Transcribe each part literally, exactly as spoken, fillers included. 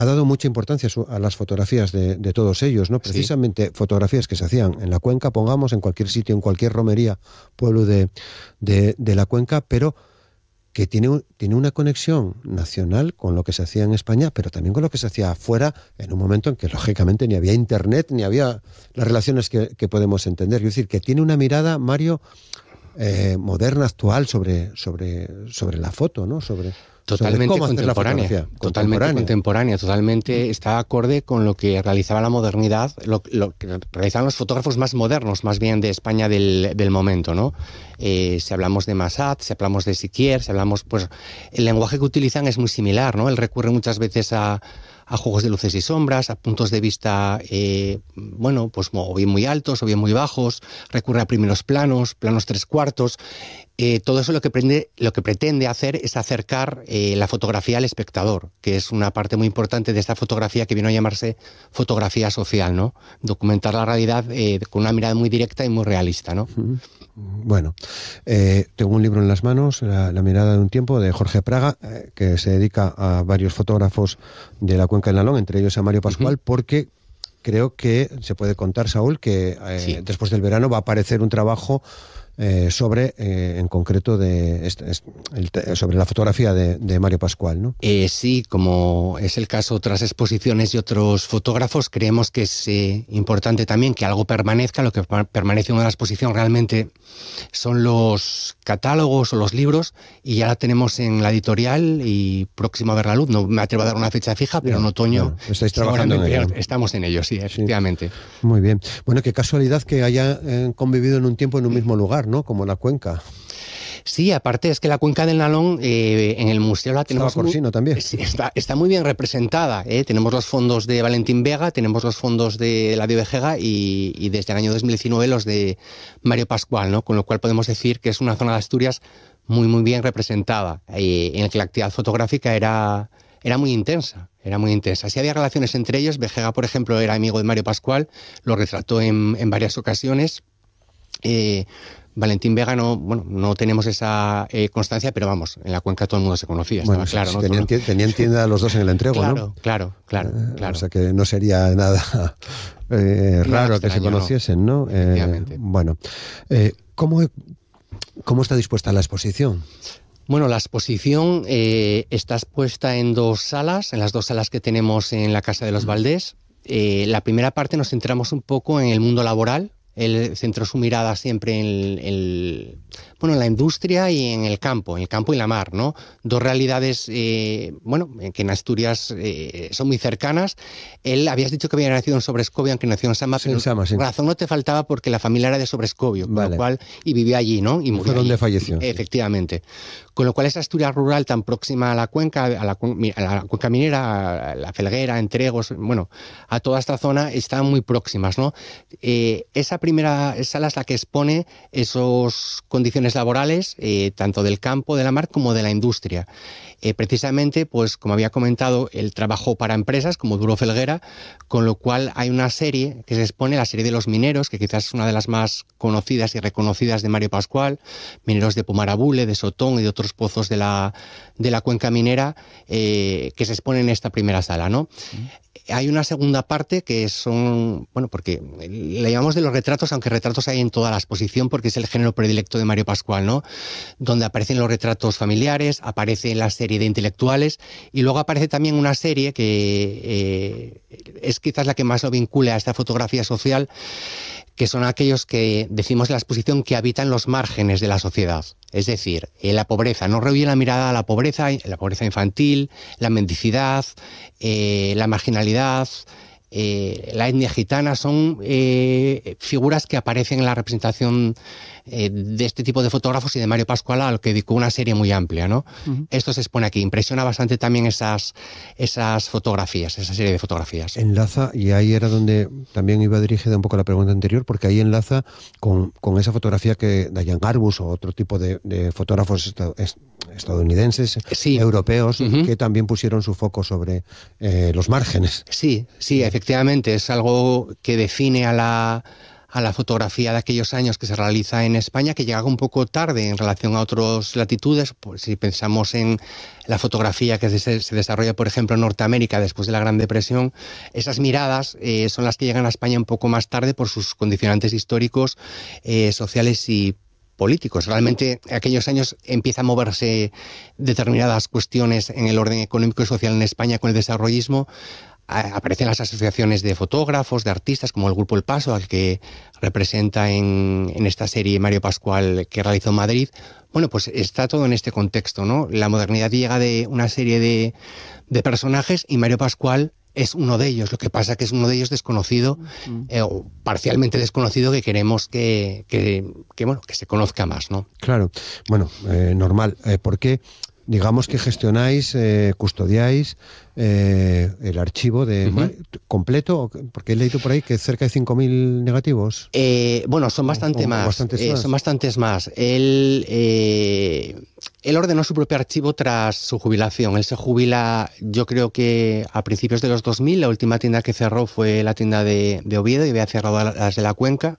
ha dado mucha importancia a las fotografías de, de todos ellos, ¿no? Precisamente sí. Fotografías que se hacían en la cuenca, pongamos, en cualquier sitio, en cualquier romería, pueblo de, de, de la cuenca, pero que tiene, tiene una conexión nacional con lo que se hacía en España, pero también con lo que se hacía afuera, en un momento en que, lógicamente, ni había internet, ni había las relaciones que, que podemos entender. Es decir, que tiene una mirada, Mario, eh, moderna, actual, sobre, sobre, sobre la foto, ¿no? Sobre... Totalmente contemporánea, totalmente contemporánea, contemporánea, totalmente está acorde con lo que realizaba la modernidad, lo, lo que realizaban los fotógrafos más modernos, más bien de España del, del momento, ¿no? Eh, si hablamos de Massat, si hablamos de Siquier, si hablamos, pues el lenguaje que utilizan es muy similar, ¿no? Él recurre muchas veces a, a juegos de luces y sombras, a puntos de vista, eh, bueno, pues o bien muy altos o bien muy bajos, recurre a primeros planos, planos tres cuartos. Eh, todo eso lo que, prende, lo que pretende hacer es acercar eh, la fotografía al espectador, que es una parte muy importante de esta fotografía que vino a llamarse fotografía social, ¿no? Documentar la realidad eh, con una mirada muy directa y muy realista, ¿no? Bueno, eh, tengo un libro en las manos, la, la mirada de un tiempo, de Jorge Praga, eh, que se dedica a varios fotógrafos de la Cuenca del Nalón, entre ellos a Mario Pascual, uh-huh. porque creo que se puede contar, Saúl, que eh, sí. después del verano va a aparecer un trabajo Eh, sobre, eh, en concreto, de este, este, el, sobre la fotografía de, de Mario Pascual, ¿no? Eh, sí, como es el caso de otras exposiciones y otros fotógrafos, creemos que es eh, importante también que algo permanezca. Lo que permanece en una exposición realmente son los catálogos o los libros, y ya la tenemos en la editorial y próximo a ver la luz. No me atrevo a dar una fecha fija, pero en otoño no, estáis trabajando en ello. Estamos en ello, sí, efectivamente. Sí. Muy bien. Bueno, qué casualidad que haya eh, convivido en un tiempo en un mismo lugar, ¿no? Como la cuenca. Sí, aparte es que la Cuenca del Nalón eh, en el museo la tenemos... Estaba Corsino muy, también. Sí, está, está muy bien representada. ¿eh? Tenemos los fondos de Valentín Vega, tenemos los fondos de la de Vejega y, y desde el año dos mil diecinueve los de Mario Pascual, ¿no? Con lo cual podemos decir que es una zona de Asturias muy, muy bien representada, eh, en la que la actividad fotográfica era... Era muy intensa, era muy intensa. Sí había relaciones entre ellos. Vejega, por ejemplo, era amigo de Mario Pascual, lo retrató en, en varias ocasiones. Eh, Valentín Vega no, bueno, no tenemos esa eh, constancia, pero vamos, en la cuenca todo el mundo se conocía, bueno, estaba claro. Sí, ¿no? tenían, Todo... tenían tienda los dos en el entrego, claro, ¿no? Claro, claro, eh, claro. O sea que no sería nada eh, raro que se conociesen, ¿no? ¿no? Eh, bueno, eh, ¿cómo, ¿cómo está dispuesta la exposición? Bueno, la exposición eh, está expuesta en dos salas, en las dos salas que tenemos en la Casa de los Valdés. Eh, la primera parte nos centramos un poco en el mundo laboral. Él centró su mirada siempre en, el, el, bueno, en la industria y en el campo, en el campo y la mar, ¿no? Dos realidades, eh, bueno, que en Asturias eh, son muy cercanas. Él, habías dicho que había nacido en Sobrescobio, aunque nació en Sama, sí, pero en Sama, sí. razón no te faltaba porque la familia era de Sobrescobio, con vale. lo cual, y vivía allí, ¿no? Y fue donde falleció. Efectivamente. Con lo cual esa Asturias rural tan próxima a la cuenca, a la, a la cuenca minera, a la Felguera, a Entregos, bueno, a toda esta zona están muy próximas, ¿no? Eh, esa primera sala es la que expone esas condiciones laborales, eh, tanto del campo, de la mar, como de la industria. Eh, precisamente, pues como había comentado, él trabajó para empresas como Duro Felguera, con lo cual hay una serie que se expone, la serie de los mineros, que quizás es una de las más conocidas y reconocidas de Mario Pascual, mineros de Pumarabule, de Sotón y de otros pozos de la, de la cuenca minera, eh, que se expone en esta primera sala, ¿no? Mm. Hay una segunda parte que son, bueno, porque le llamamos de los retratos, aunque retratos hay en toda la exposición, porque es el género predilecto de Mario Pascual, ¿no? Donde aparecen los retratos familiares, aparece la serie de intelectuales, y luego aparece también una serie que eh, es quizás la que más lo vincula a esta fotografía social, que son aquellos que decimos en la exposición que habitan los márgenes de la sociedad. Es decir, eh, la pobreza, no rehuye la mirada a la pobreza, la pobreza infantil, la mendicidad, eh, la marginalidad, eh, la etnia gitana, son eh, figuras que aparecen en la representación eh, de este tipo de fotógrafos y de Mario Pascual, al que dedicó una serie muy amplia, ¿no? Uh-huh. Esto se expone aquí. Impresiona bastante también esas, esas fotografías, esa serie de fotografías. Enlaza, y ahí era donde también iba dirigida un poco la pregunta anterior, porque ahí enlaza con, con esa fotografía que Diane Arbus o otro tipo de, de fotógrafos estadounidenses, sí. europeos, uh-huh. que también pusieron su foco sobre eh, los márgenes. Sí, sí, efectivamente, es algo que define a la... a la fotografía de aquellos años que se realiza en España, que llega un poco tarde en relación a otras latitudes. Pues si pensamos en la fotografía que se, se desarrolla, por ejemplo, en Norteamérica después de la Gran Depresión, esas miradas eh, son las que llegan a España un poco más tarde por sus condicionantes históricos, eh, sociales y políticos. Realmente en aquellos años empieza a moverse determinadas cuestiones en el orden económico y social en España con el desarrollismo. Aparecen las asociaciones de fotógrafos, de artistas, como el Grupo El Paso, al que representa en, en esta serie Mario Pascual que realizó en Madrid. Bueno, pues está todo en este contexto, ¿no? La modernidad llega de una serie de, de personajes y Mario Pascual es uno de ellos. Lo que pasa es que es uno de ellos desconocido, uh-huh. eh, o parcialmente desconocido, que queremos que, que, que, bueno, que se conozca más, ¿no? Claro. Bueno, eh, normal. Eh, ¿Por qué? Digamos que gestionáis, eh, custodiáis eh, el archivo de uh-huh. Mario, completo, porque he leído por ahí que cerca de cinco mil negativos. Eh, bueno, son bastante o, o más, bastantes eh, más. Son bastantes más. Él, eh, él ordenó su propio archivo tras su jubilación. Él se jubila, yo creo que a principios de los dos mil. La última tienda que cerró fue la tienda de, de Oviedo, y había cerrado las de la Cuenca.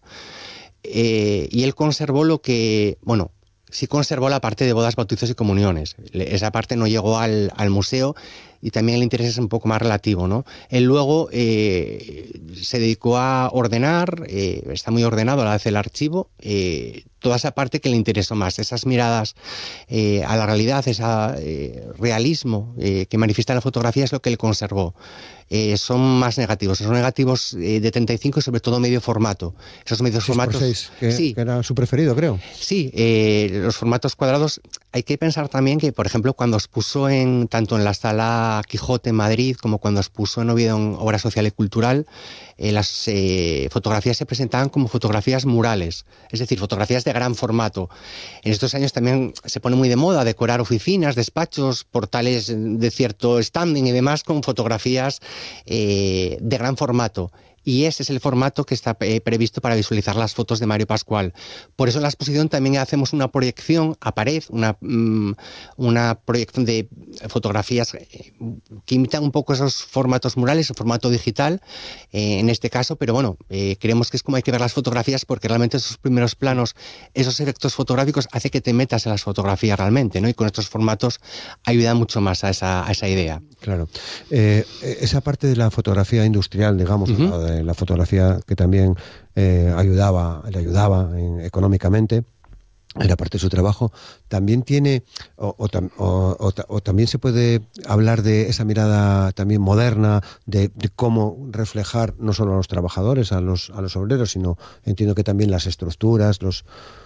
Eh, y él conservó lo que, bueno, sí conservó la parte de bodas, bautizos y comuniones. Esa parte no llegó al, al museo, y también el interés es un poco más relativo, ¿no? Él luego eh, se dedicó a ordenar, eh, está muy ordenado a la vez el archivo, eh, toda esa parte que le interesó más, esas miradas eh, a la realidad, ese eh, realismo eh, que manifiesta la fotografía es lo que él conservó. Eh, son más negativos, son negativos eh, de treinta y cinco y sobre todo medio formato. Esos medios formatos... seis, que, sí, que era su preferido, creo. Sí, eh, los formatos cuadrados. Hay que pensar también que, por ejemplo, cuando expuso en, tanto en la Sala Quijote en Madrid como cuando expuso en Oviedo en Obra Social y Cultural, eh, las eh, fotografías se presentaban como fotografías murales, es decir, fotografías de gran formato. En estos años también se pone muy de moda decorar oficinas, despachos, portales de cierto standing y demás con fotografías eh, de gran formato. Y ese es el formato que está eh, previsto para visualizar las fotos de Mario Pascual. Por eso en la exposición también hacemos una proyección a pared, una, mm, una proyección de fotografías eh, que imitan un poco esos formatos murales, el formato digital, eh, en este caso, pero bueno, eh, creemos que es como hay que ver las fotografías, porque realmente esos primeros planos, esos efectos fotográficos, hace que te metas en las fotografías realmente, ¿no? Y con estos formatos ayuda mucho más a esa, a esa idea. Claro. Eh, esa parte de la fotografía industrial, digamos, uh-huh. ¿no? de la fotografía que también eh, ayudaba, le ayudaba en, económicamente, era parte de su trabajo, también tiene, o, o, o, o, o también se puede hablar de esa mirada también moderna, de, de cómo reflejar no solo a los trabajadores, a los, a los obreros, sino entiendo que también las estructuras, los...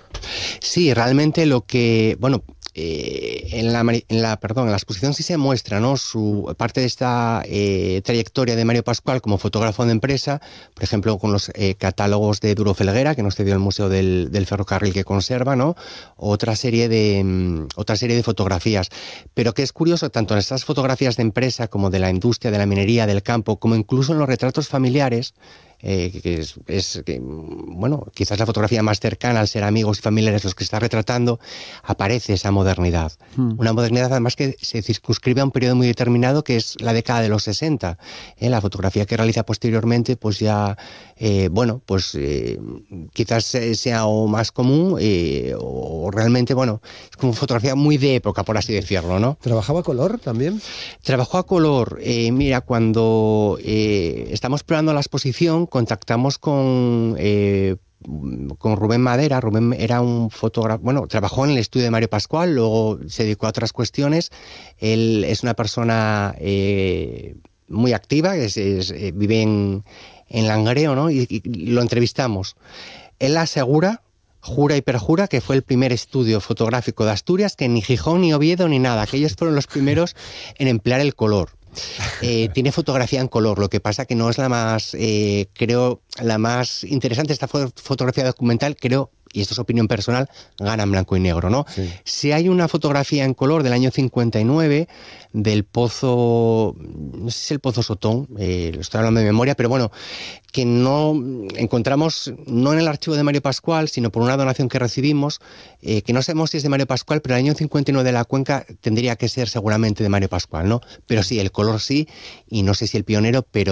Sí, realmente lo que, bueno, eh, en la, en la, perdón, en la exposición sí se muestra, ¿no?, su parte de esta eh, trayectoria de Mario Pascual como fotógrafo de empresa, por ejemplo, con los eh, catálogos de Duro Felguera, que nos cedió el Museo del, del Ferrocarril que conserva, ¿no?, otra serie de um, otra serie de fotografías. Pero que es curioso, tanto en estas fotografías de empresa como de la industria, de la minería, del campo, como incluso en los retratos familiares, Eh, que es, es que, bueno, quizás la fotografía más cercana al ser amigos y familiares los que está retratando, aparece esa modernidad. Hmm. Una modernidad además que se circunscribe a un periodo muy determinado, que es la década de los sesenta. ¿Eh? La fotografía que realiza posteriormente, pues ya, eh, bueno, pues eh, quizás sea o más común eh, o realmente, bueno, es como fotografía muy de época, por así decirlo, ¿no? ¿Trabajaba a color también? Trabajó a color. Eh, mira, cuando eh, estamos probando la exposición, contactamos con, eh, con Rubén Madera. Rubén era un fotógrafo, bueno, trabajó en el estudio de Mario Pascual, luego se dedicó a otras cuestiones. Él es una persona eh, muy activa, es, es, eh, vive en, en Langreo, ¿no? Y, y lo entrevistamos. Él asegura, jura y perjura, que fue el primer estudio fotográfico de Asturias, que ni Gijón, ni Oviedo, ni nada, que ellos fueron los primeros en emplear el color. Eh, tiene fotografía en color, lo que pasa que no es la más, eh, creo, la más interesante. Esta fotografía documental, creo, y esto es opinión personal, gana en blanco y negro, ¿no? Sí. Si hay una fotografía en color del año cincuenta y nueve del pozo, no sé si es el Pozo Sotón, eh, lo estoy hablando de memoria, pero bueno, que no encontramos, no en el archivo de Mario Pascual, sino por una donación que recibimos, eh, que no sabemos si es de Mario Pascual, pero el año cincuenta y nueve de la Cuenca tendría que ser seguramente de Mario Pascual, ¿no? Pero sí, el color sí, y no sé si el pionero, pero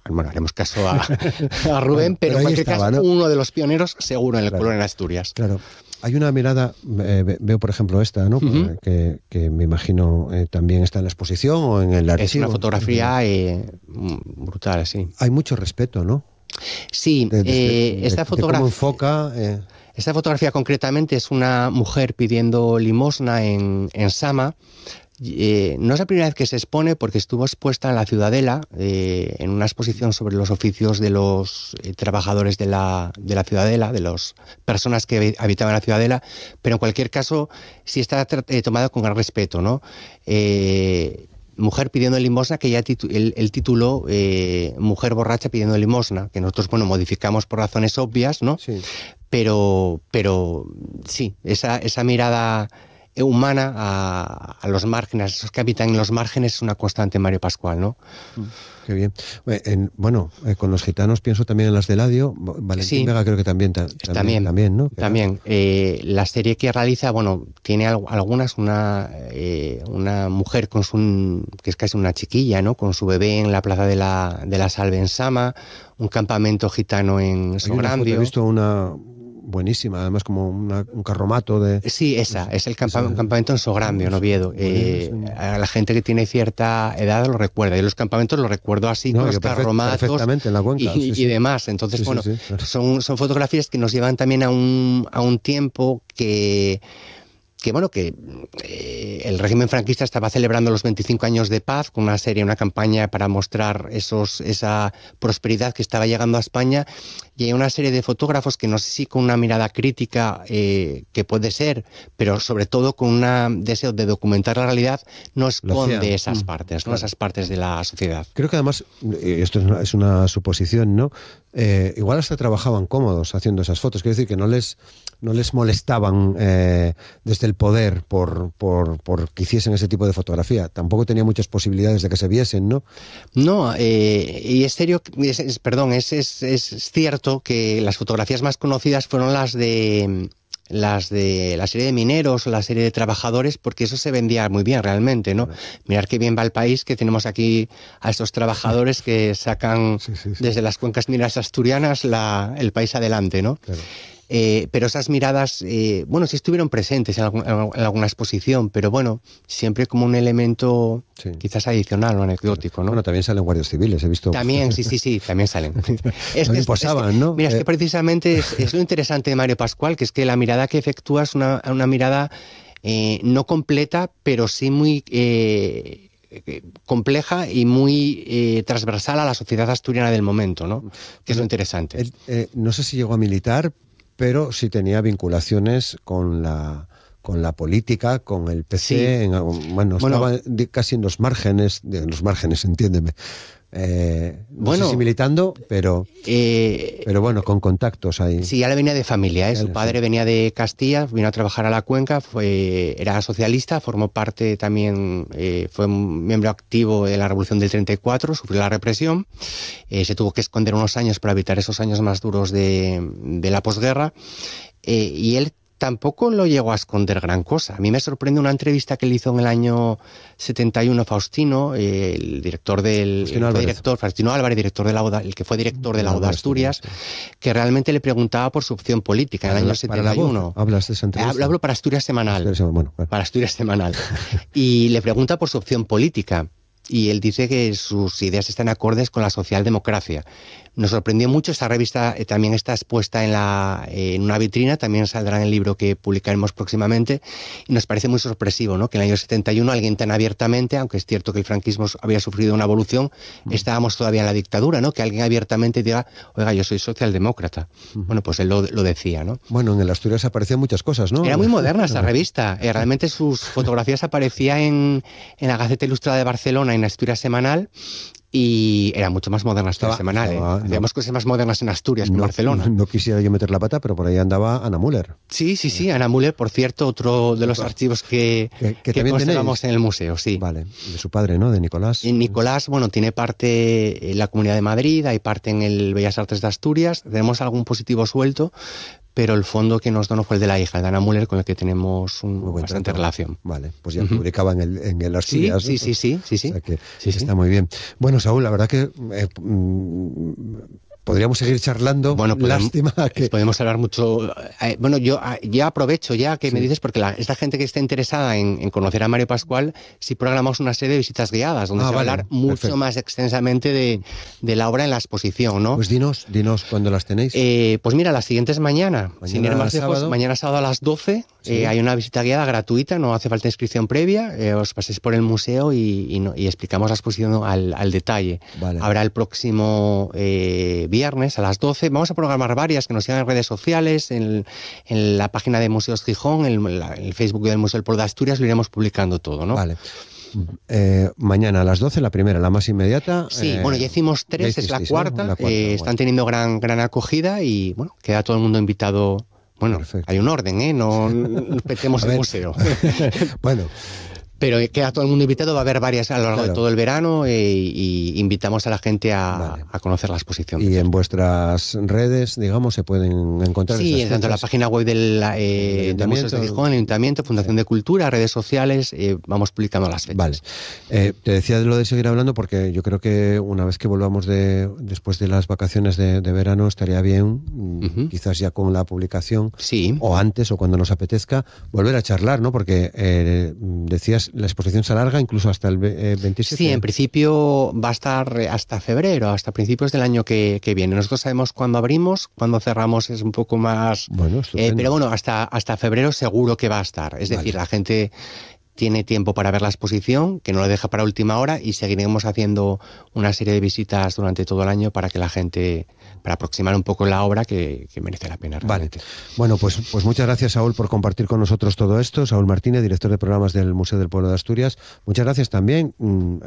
bueno, haremos caso a, a Rubén, pero, pero en cualquier estaba, caso, ¿no? Uno de los pioneros seguro en el claro, color en Asturias. Claro. Hay una mirada, eh, veo por ejemplo esta, ¿no? Uh-huh. que, que me imagino eh, también está en la exposición o en el archivo. Es una fotografía eh, brutal, sí. Hay mucho respeto, ¿no? Sí, de, de, eh, de, esta fotografía... ¿Cómo enfoca? Eh... Esta fotografía concretamente es una mujer pidiendo limosna en, en Sama. Eh, no es la primera vez que se expone porque estuvo expuesta en la Ciudadela eh, en una exposición sobre los oficios de los eh, trabajadores de la, de la Ciudadela, de las personas que habitaban la Ciudadela, pero en cualquier caso sí está eh, tomada con gran respeto, ¿no? Eh, mujer pidiendo limosna, que ya titu el, el título eh, Mujer borracha pidiendo limosna, que nosotros, bueno, modificamos por razones obvias, ¿no? Sí. Pero, pero sí, esa, esa mirada humana a, a los márgenes, esos que habitan en los márgenes, es una constante en Mario Pascual, ¿no? Qué bien. En, bueno, eh, con los gitanos pienso también en las de Eladio. Valentín sí, Vega creo que también, ta, también, también, también, ¿no? También. Eh, la serie que realiza, bueno, tiene algo, algunas, una, eh, una mujer con su, que es casi una chiquilla, ¿no? Con su bebé en la plaza de la, de la Salve en Sama, un campamento gitano en Sograndio. He visto una buenísima, además como una, un carromato de... Sí, esa, es el campa esa, campamento en Sograndio, en Oviedo. Eh, a la gente que tiene cierta edad lo recuerda. Yo los campamentos los recuerdo así, no, con los perfect, carromatos perfectamente en la cuenca, y, sí, y sí. demás. Entonces, sí, bueno, sí, sí, claro. son, son fotografías que nos llevan también a un, a un tiempo que... que bueno, que eh, el régimen franquista estaba celebrando los veinticinco años de paz con una serie, una campaña para mostrar esos, esa prosperidad que estaba llegando a España, y hay una serie de fotógrafos que no sé si con una mirada crítica, eh, que puede ser, pero sobre todo con un deseo de documentar la realidad, no esconde esas mm, partes, ¿no? Claro. Esas partes de la sociedad. Creo que además, esto es una, es una suposición, ¿no? Eh, igual hasta trabajaban cómodos haciendo esas fotos, quiero decir que no les, no les molestaban eh, desde el poder por, por, por que hiciesen ese tipo de fotografía. Tampoco tenía muchas posibilidades de que se viesen, ¿no? No, eh, y es serio, es, es, perdón, es, es, es cierto que las fotografías más conocidas fueron las de las de la serie de mineros o la serie de trabajadores, porque eso se vendía muy bien realmente, ¿no? Claro. Mirar qué bien va el país, que tenemos aquí a estos trabajadores que sacan sí, sí, sí. desde las cuencas mineras asturianas la, el país adelante, ¿no? Claro. Eh, pero esas miradas, eh, bueno, sí estuvieron presentes en, algún, en alguna exposición, pero bueno, siempre como un elemento sí. quizás adicional o anecdótico, ¿no? Bueno, también salen guardias civiles, he visto. También, sí, sí, sí, también salen. es que, posaban, es que, ¿no? Mira, es eh. que precisamente es, es lo interesante de Mario Pascual, que es que la mirada que efectúa es una, una mirada eh, no completa, pero sí muy... Eh, compleja y muy eh, transversal a la sociedad asturiana del momento, ¿no? Que es lo interesante. Eh, eh, no sé si llegó a militar, pero sí tenía vinculaciones con la con la política, con el P C, sí. en, bueno, bueno, estaba casi en los márgenes, en los márgenes, entiéndeme. Eh, no bueno, sé si militando, pero, eh, pero bueno, con contactos ahí. Sí, ya le venía de familia, ¿eh? Su padre venía de Castilla, vino a trabajar a la Cuenca, fue, era socialista, formó parte también, eh, fue un miembro activo de la Revolución del treinta y cuatro, sufrió la represión, eh, se tuvo que esconder unos años para evitar esos años más duros de, de la posguerra, eh, y él tampoco lo llegó a esconder gran cosa. A mí me sorprende una entrevista que le hizo en el año setenta y uno Faustino, eh, el director del Faustino el Álvarez. director Faustino Álvarez, director de la Oda, el que fue director de la Oda Asturias, Asturias, que realmente le preguntaba por su opción política en el año setenta y uno. Para ¿Hablas de esa entrevista? Hablo, hablo para Asturias Semanal. Asturias, bueno, bueno. Para Asturias Semanal. Y le pregunta por su opción política. Y él dice que sus ideas están acordes con la socialdemocracia. Nos sorprendió mucho, esta revista eh, también está expuesta en, la, eh, en una vitrina, también saldrá en el libro que publicaremos próximamente, y nos parece muy sorpresivo, ¿no? Que en el año setenta y uno alguien tan abiertamente, aunque es cierto que el franquismo había sufrido una evolución, uh-huh. estábamos todavía en la dictadura, ¿no? Que alguien abiertamente diga, oiga, yo soy socialdemócrata. Uh-huh. Bueno, pues él lo, lo decía, ¿no? Bueno, en el Asturias aparecían muchas cosas, ¿no? Era muy moderna esa revista, eh, realmente sus fotografías aparecían en, en la Gaceta Ilustrada de Barcelona, en Asturias Semanal, y era mucho más moderna Asturias Semanal. ¿eh? No, Hacíamos cosas más modernas en Asturias que no, en Barcelona. No quisiera yo meter la pata, pero por ahí andaba Ana Müller. Sí, sí, sí, Ana Müller, por cierto, otro de los archivos que, que, que, que conservamos en el museo, sí. Vale, de su padre, ¿no? De Nicolás. Y Nicolás, bueno, tiene parte en la Comunidad de Madrid, hay parte en el Bellas Artes de Asturias, tenemos algún positivo suelto, pero el fondo que nos donó fue el de la hija, de Ana Müller, con el que tenemos un, bastante trato. relación. Vale, pues ya uh-huh. publicaba en el, en el Asturias. Sí, sí, sí, sí, sí, o sea que sí, está sí. muy bien. Bueno, Saúl, la verdad que eh, mm, podríamos seguir charlando. Bueno, podemos, lástima que... podemos hablar mucho. Eh, bueno, yo ya aprovecho ya que sí. me dices, porque la, esta gente que esté interesada en, en conocer a Mario Pascual, sí programamos una serie de visitas guiadas, donde ah, se va vale, a hablar mucho perfecto. más extensamente de, de la obra en la exposición, ¿no? Pues dinos, dinos cuándo las tenéis. Eh, pues mira, las siguientes mañana, mañana sin ir más lejos, mañana sábado a las doce, sí. eh, hay una visita guiada gratuita, no hace falta inscripción previa, eh, os paséis por el museo y, y, no, y explicamos la exposición al, al detalle. Vale. Habrá el próximo eh, viernes a las doce. Vamos a programar varias que nos sigan en redes sociales, en, en la página de Museos Gijón, en el Facebook del Museo del Pueblo de Asturias, lo iremos publicando todo, ¿no? Vale. Eh, mañana a las doce, la primera, la más inmediata. Sí, eh, bueno, ya hicimos tres, es la cuarta, la cuarta eh, bueno. Están teniendo gran, gran acogida y, bueno, queda todo el mundo invitado. Bueno, perfecto. Hay un orden, ¿eh? No nos petemos el museo. Bueno. Pero queda todo el mundo invitado, va a haber varias a lo largo claro. de todo el verano eh, y invitamos a la gente a, vale. a conocer la exposición. Y en vuestras redes, digamos, se pueden encontrar. Sí, en tanto la página web del eh, de Museos de Gijón, el Ayuntamiento, Fundación sí. de Cultura, redes sociales, eh, vamos publicando las fechas. Vale. Eh, te decía de lo de seguir hablando porque yo creo que una vez que volvamos de después de las vacaciones de, de verano estaría bien, uh-huh. quizás ya con la publicación, sí. o antes o cuando nos apetezca, volver a charlar, ¿no? Porque eh, decías la exposición se alarga incluso hasta el veintisiete. Sí, en principio va a estar hasta febrero, hasta principios del año que, que viene. Nosotros sabemos cuándo abrimos, cuándo cerramos es un poco más... Bueno, eh, pero bueno, hasta, hasta febrero seguro que va a estar. Es vale. decir, la gente tiene tiempo para ver la exposición, que no lo deja para última hora, y seguiremos haciendo una serie de visitas durante todo el año para que la gente, para aproximar un poco la obra que, que merece la pena realmente. Vale. Bueno, pues, pues muchas gracias, Saúl, por compartir con nosotros todo esto. Saúl Martínez, director de programas del Museo del Pueblo de Asturias. Muchas gracias también,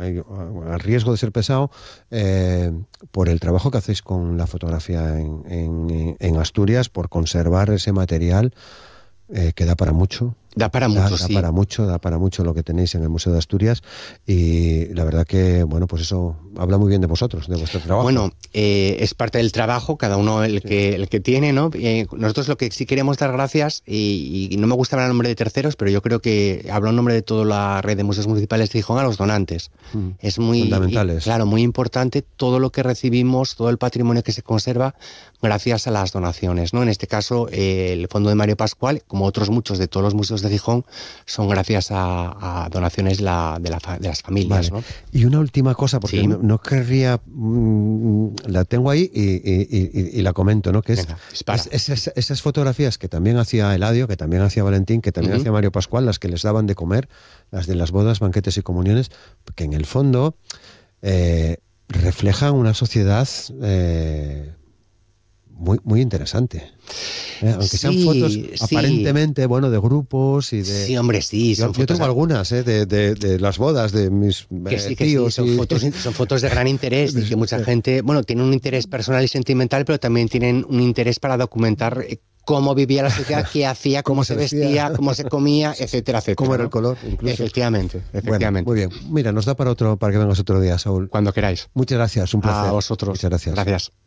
al riesgo de ser pesado, eh, por el trabajo que hacéis con la fotografía en, en, en Asturias, por conservar ese material eh, que da para mucho. Da para mucho, da, da sí. para mucho, da para mucho lo que tenéis en el Museo de Asturias y la verdad que, bueno, pues eso habla muy bien de vosotros, de vuestro trabajo. Bueno, eh, es parte del trabajo, cada uno el, sí. que, el que tiene, ¿no? Eh, nosotros lo que sí queremos dar gracias, y, y no me gusta hablar en nombre de terceros, pero yo creo que hablo en nombre de toda la red de museos municipales de Gijón, a los donantes. Mm. Es muy... Fundamentales. Y, claro, muy importante todo lo que recibimos, todo el patrimonio que se conserva gracias a las donaciones, ¿no? En este caso, eh, el Fondo de Mario Pascual, como otros muchos de todos los museos de Gijón, son gracias a, a donaciones la, de, la, de las familias. Vale. ¿no? Y una última cosa, porque ¿sí? no, no querría, mmm, la tengo ahí y, y, y, y la comento, ¿no? Que es, Venga, es esas, esas fotografías que también hacía Eladio, que también hacía Valentín, que también uh-huh. hacía Mario Pascual, las que les daban de comer, las de las bodas, banquetes y comuniones, que en el fondo eh, reflejan una sociedad eh, muy, muy interesante. Eh, aunque sí, sean fotos sí. aparentemente, bueno, de grupos y de... Sí, hombre, sí. Yo, yo tengo de... algunas, eh, de, de, de las bodas de mis que eh, sí, que tíos. Sí, son, y... fotos, son fotos de gran interés y que mucha gente, bueno, tiene un interés personal y sentimental, pero también tienen un interés para documentar cómo vivía la sociedad, qué hacía, cómo, cómo se vestía, vestía, cómo se comía, etcétera, etcétera. Cómo era ¿no? el color, incluso. Efectivamente, efectivamente. Bueno, muy bien. Mira, nos da para otro, para que vengas otro día, Saúl. Cuando queráis. Muchas gracias, un placer. A vosotros. Muchas gracias. Gracias.